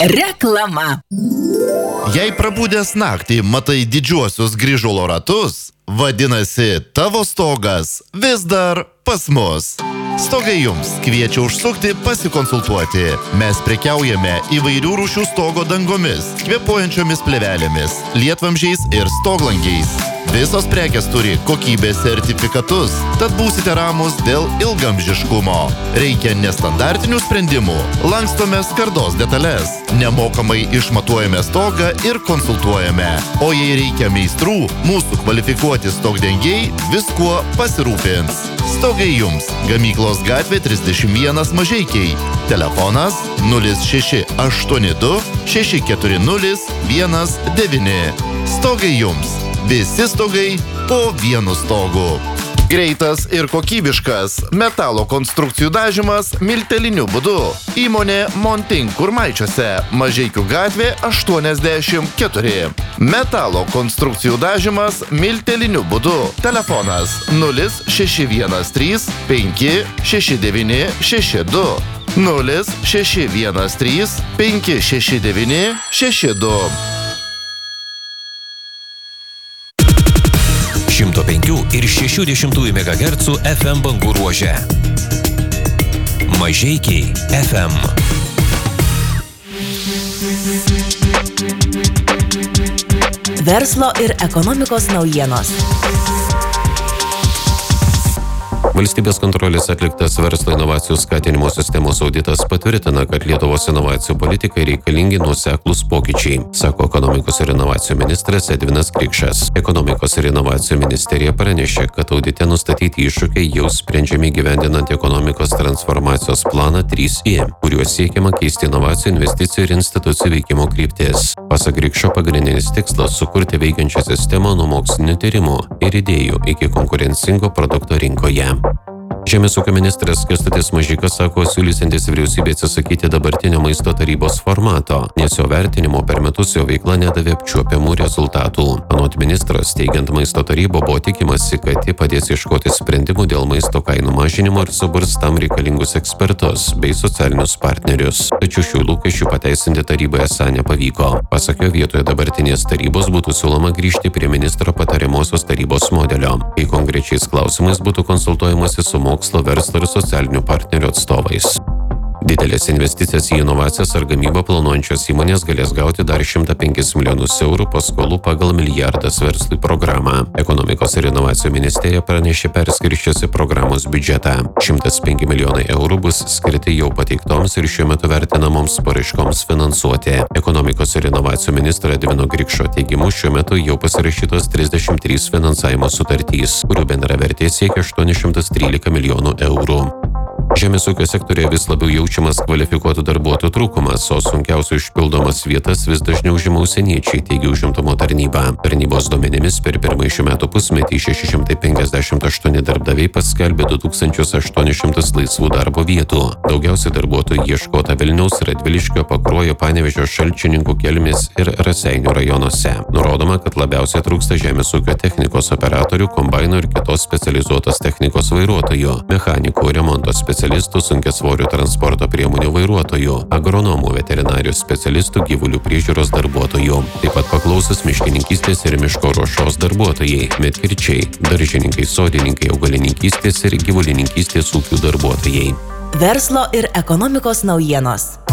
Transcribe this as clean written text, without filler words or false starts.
Reklama. Jei prabudęs naktį matai didžiuosius grįžulo ratus, vadinasi, tavo stogas vis dar pas mus. Stogai jums kviečia užsukti pasikonsultuoti. Mes prekiaujame įvairių rūšių stogo dangomis, kvėpuojančiomis plėvelėmis, lietvamžiais ir stoglangiais. Visos prekės turi kokybės sertifikatus, tad būsite ramus dėl ilgamžiškumo. Reikia nestandartinių sprendimų, lankstome skardos detalės, nemokamai išmatuojame stogą ir konsultuojame. O jei reikia meistrų, mūsų kvalifikuoti stogdengiai viskuo pasirūpins. Stogai jums. Gamyklos gatvė 31 Mažeikiai. Telefonas 0682 640 19. Stogai jums. Visi stogai po vienu stogu. Greitas ir kokybiškas metalo konstrukcijų dažymas milteliniu būdu. Įmonė Monting Kurmaičiuose, Mažeikių gatvė 84. Metalo konstrukcijų dažymas milteliniu būdu. Telefonas 0613 569 62. 0613 569 62. 105 ir 60 MHz FM bangų ruože. Mažeikiai FM. Verslo ir ekonomikos naujienos. Valstybės kontrolės atliktas verslo inovacijų skatinimo sistemos auditas patvirtina, kad Lietuvos inovacijų politikai reikalingi nuoseklūs pokyčiai, sako ekonomikos ir inovacijų ministras Edvinas Krikšas. Ekonomikos ir inovacijų ministerija pranešė, kad audite nustatyti iššūkiai jau sprendžiami gyvendinant ekonomikos transformacijos planą 3I, kuriuo siekiama keisti inovacijų, investicijų ir institucijų veikimo kryptis. Pasak Krikšo, pagrindinis tikslas sukurti veikiančią sistemą nuo mokslinių tyrimų ir idėjų iki konkurencingo produkto rinkoje. Žemės ūkio ministras Kęstutis Mažeika sako, siūlysiantis vyriausybė atsisakyti dabartinio maisto tarybos formato, nes jo vertinimo per metus jo veikla nedavė apčiuopiamų rezultatų. Anot ministras, steigiant maisto tarybą buvo tikimasi, kad ji padės ieškoti sprendimų dėl maisto kainų mažinimo ir suburs tam reikalingus ekspertus bei socialinius partnerius. Tačiau šių lūkesčių pateisinti taryboje esą nepavyko. Pasak jo, vietoje dabartinės tarybos būtų siūloma grįžti prie ministro patariamosios tarybos modelio, kai konkrečiais klausimais būtų konsultuojamasi su mokslo, verslo ir socialinių partnerių atstovais. Didelės investicijas į inovacijas ar gamybą planuojančios įmonės galės gauti dar 105 milijonus eurų paskolų pagal milijardas verslui programą. Ekonomikos ir inovacijų ministerija pranešė perskirsčiusi programos biudžetą. 105 milijonai eurų bus skirti jau pateiktoms ir šiuo metu vertinamoms paraiškoms finansuoti. Ekonomikos ir inovacijų ministro Edvino Krikšo teigimu, šiuo metu jau pasirašytos 33 finansavimo sutartys, kurių bendra vertė siekia 813 milijonų eurų. Žemės ūkio sektorėje vis labiau jaučiamas kvalifikuotų darbuotojų trūkumas, o sunkiausiai užpildomas vietas vis dažniau užima užsieniečiai, teigia užimtumo tarnyba. Tarnybos duomenimis per pirmąjį šių metų pusmetį 658 darbdaviai paskelbė 2800 laisvų darbo vietų. Daugiausiai darbuotojų ieškota Vilniaus, Radviliškio, Pakruojo, Panevėžio, Šalčininkų, Kelmės ir Raseinių rajonuose. Nurodoma, kad labiausiai trūksta žemės ūkio technikos operatorių, kombainų ir kitos specializuotos technikos vairuotojų, mechanikų, remonto specialistų, sunkiasvorių transporto priemonių vairuotojų, agronomų, veterinarijos specialistų, gyvulių priežiūros darbuotojų. Taip pat paklausus miškininkystės ir miško ruošos darbuotojai, medkirčiai, daržininkai, sodininkai, augalininkystės ir gyvulininkystės ūkių darbuotojai. Verslo ir ekonomikos naujienos.